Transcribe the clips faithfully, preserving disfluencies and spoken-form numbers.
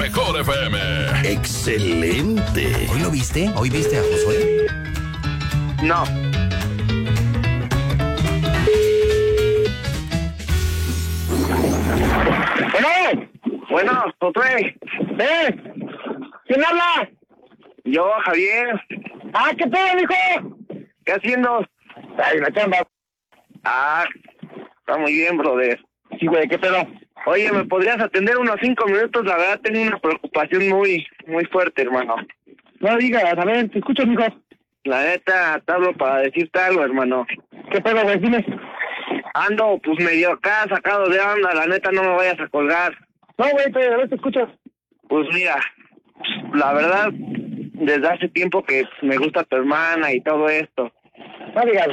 mejor F M. ¡Excelente! ¿Hoy lo viste? ¿Hoy viste a Josué? No. Bueno, bueno, Josué. ¿Eh? ¿Quién habla? Yo, Javier. Ah, ¿qué pedo, mijo? ¿Qué haciendo? Ay, la chamba. Ah, está muy bien, brother. Sí, güey, ¿qué pedo? Oye, ¿me podrías atender unos cinco minutos? La verdad tengo una preocupación muy, muy fuerte, hermano. No digas, a ver, te escucho, mijo. La neta, te hablo para decirte algo, hermano. ¿Qué pedo, güey? Dime. Ando, pues, medio acá, sacado de onda, la neta, no me vayas a colgar. No, güey, te, a ver, te escucho. Pues mira, la verdad, desde hace tiempo que me gusta tu hermana y todo esto. No digas.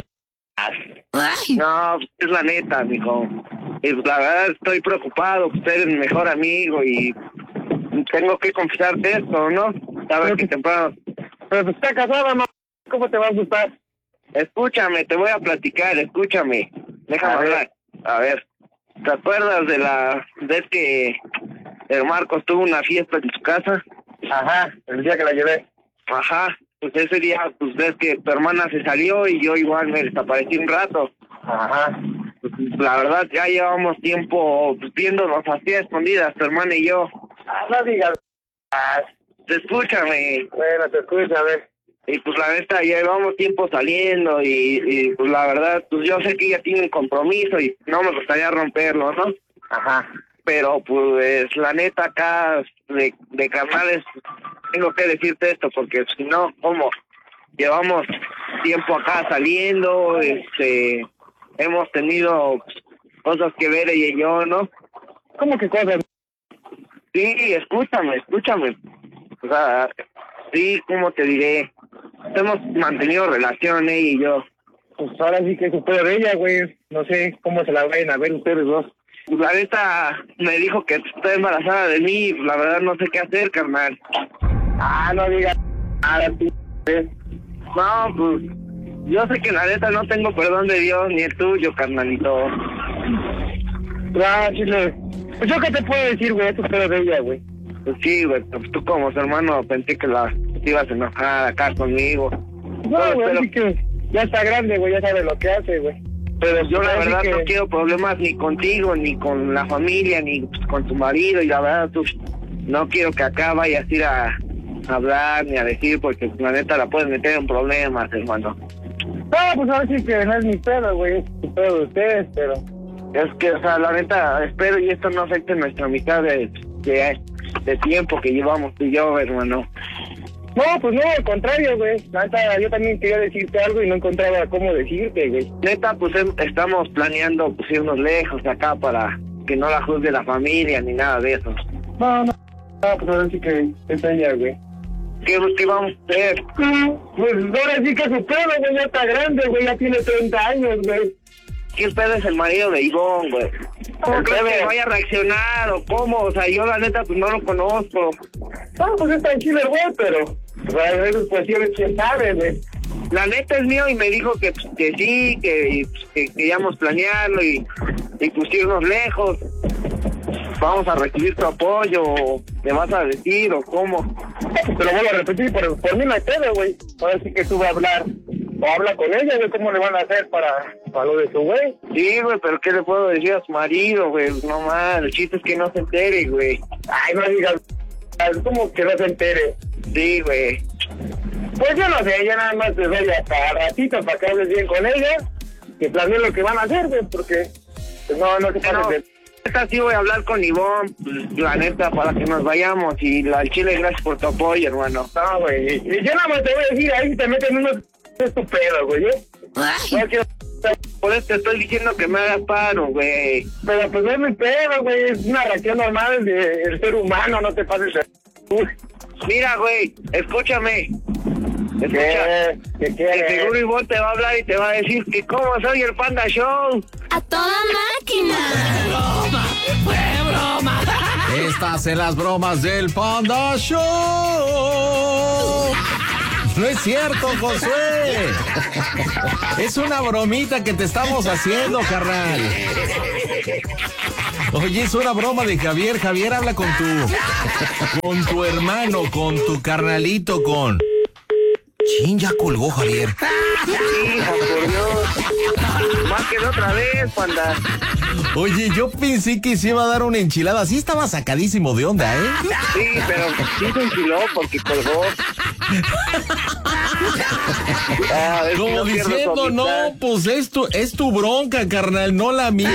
No, es la neta, mijo. Y la verdad estoy preocupado, usted es mi mejor amigo y tengo que confesarte esto, ¿no? Sabes que temprano... Pero pues está casada, ¿no? ¿Cómo te va a gustar? Escúchame, te voy a platicar, escúchame. Déjame hablar. A ver, ¿te acuerdas de la vez que el Marcos tuvo una fiesta en su casa? Ajá, el día que la llevé. Ajá, pues ese día, pues ves que tu hermana se salió y yo igual me desaparecí un rato. Ajá. Pues, la verdad, ya llevamos tiempo pues, viéndonos así a escondidas, tu hermana y yo. Ah, no digas. Escúchame. Bueno, te escucho, a ver. Y pues la neta, ya llevamos tiempo saliendo y, y pues la verdad, pues yo sé que ella tiene un compromiso y no me gustaría romperlo, ¿no? Ajá. Pero pues la neta acá de, de carnales, tengo que decirte esto porque si no, ¿cómo? Llevamos tiempo acá saliendo, este, hemos tenido cosas que ver ella y yo, ¿no? ¿Cómo que cosas? Sí, escúchame, escúchame. O sea, sí, ¿cómo te diré? Hemos mantenido relación, ella y yo. Pues ahora sí que se puede ver ella, güey. No sé cómo se la vayan a ver ustedes dos. Pues la neta me dijo que está embarazada de mí. La verdad no sé qué hacer, carnal. Ah, no digas nada, tú. No, pues yo sé que la neta no tengo perdón de Dios ni el tuyo, carnalito. Ah, chile. Pues yo qué te puedo decir, güey, tú pero de ella, güey. Pues sí, güey, pues tú como su hermano pensé que la te ibas a enojar acá conmigo. No, güey, así que ya está grande, güey, ya sabe lo que hace, güey. Pero yo la verdad que... no quiero problemas ni contigo, ni con la familia, ni pues, con tu marido, y la verdad tú no quiero que acá vayas a ir a hablar ni a decir, porque la neta la puedes meter en problemas, hermano. No, pues ahora sí que no es mi pedo, güey, es mi pedo de ustedes, pero... Es que, o sea, la neta, espero y esto no afecte nuestra amistad de, de, de tiempo que llevamos tú y yo, hermano. No, pues no, al contrario, güey. Neta, yo también quería decirte algo y no encontraba cómo decirte, güey. Neta, pues em, estamos planeando pues, irnos lejos de acá para que no la juzgue la familia ni nada de eso. No, no, no, pues ahora sí que es ella, güey. ¿Qué, ¿Qué vamos a hacer? Pues ahora sí que su pedo, güey, ya está grande, güey, ya tiene treinta años, güey. ¿Quién pedo es el marido de Ivonne, güey? ¿Cómo crees que vaya a reaccionar o cómo? O sea, yo la neta pues no lo conozco. No, pues es tranquilo el güey, pero... O sea, esas cuestiones que sabe, güey. La neta es mío y me dijo que, que sí, que, que queríamos planearlo y, y pues irnos lejos. Vamos a recibir tu apoyo, o ¿te vas a decir o cómo? Te lo voy a repetir, por, por mí no hay pedo, güey. Ahora sí que tú vas a hablar... O habla con ella, güey, ¿cómo le van a hacer para, para lo de su güey? Sí, güey, pero ¿qué le puedo decir a su marido, güey? No más, el chiste es que no se entere, güey. Ay, no digas, ¿cómo que no se entere? Sí, güey. Pues yo no sé, ella nada más te doy hasta ratito para que hables bien con ella, que planeen lo que van a hacer, güey, porque pues, no, no se pase de... Esta sí voy a hablar con Ivonne, pues, la neta, para que nos vayamos, y la, al chile, gracias por tu apoyo, hermano. No, güey, y yo nada más te voy a decir, ahí si te meten unos... Es tu pedo, güey, ¿eh? No quiero... Por eso te estoy diciendo que me hagas paro, güey. Pero pues no es mi pedo, güey. Es una reacción normal del ser humano, no te pases de... Mira, güey, escúchame. Escucha. ¿Qué? ¿Qué quieres? Que seguro Ivonne te va a hablar y te va a decir que cómo soy el Panda Show. ¡A toda máquina! ¡Fue broma! ¡Fue broma! Estas son las bromas del Panda Show. No es cierto, Josué. Es una bromita que te estamos haciendo, carnal. Oye, es una broma de Javier. Javier, habla con tu, con tu hermano, con tu carnalito, con... Chin, ya colgó Javier. Hija, por Dios. Más que otra vez, panda. Oye, yo pensé que se iba a dar una enchilada. Sí estaba sacadísimo de onda, ¿eh? Sí, pero sí se enchiló porque colgó. Ah, es que Como no pierdo diciendo, su no, amistad. pues es tu, es tu bronca, carnal, no la mía.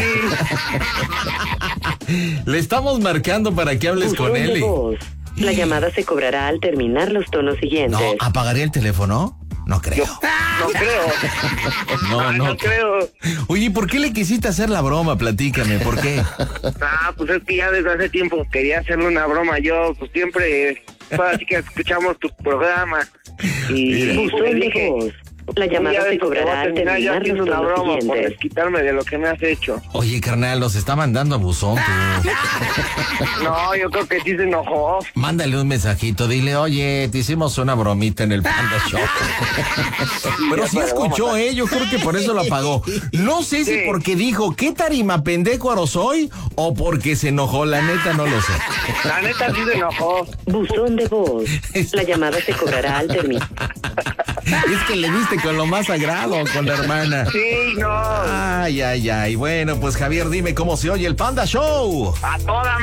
Le estamos marcando para que hables con Buzón de él. y- voz. La llamada se cobrará al terminar los tonos siguientes. No, ¿apagaría el teléfono? No creo. No creo. No, Ah, no. no creo. Oye, ¿por qué le quisiste hacer la broma? Platícame, ¿por qué? Ah, pues es que ya desde hace tiempo quería hacerle una broma. Yo, pues siempre, pues, así que escuchamos tu programa. Y Mira. pues, le Buzón de dije, voz. La un llamada día de se estos que voy cobrará a al terminar, yo terminar te hice los una tonos broma por siguientes. desquitarme de lo que me has hecho. Oye, carnal, nos está mandando a buzón, tú. No, yo creo que sí se enojó. Mándale un mensajito, dile, oye, te hicimos una bromita en el Panda Show. Pero sí escuchó, ¿eh? Yo creo que por eso lo apagó. No sé si Sí. porque dijo, ¿qué tarima pendejo soy? O porque se enojó, la neta no lo sé. La neta sí se enojó. Buzón de voz. La llamada se cobrará al terminar. Es que le diste con lo más sagrado, con la hermana. Sí, no. Ay, ay, ay. Bueno, pues Javier, dime cómo se oye el Panda Show. A toda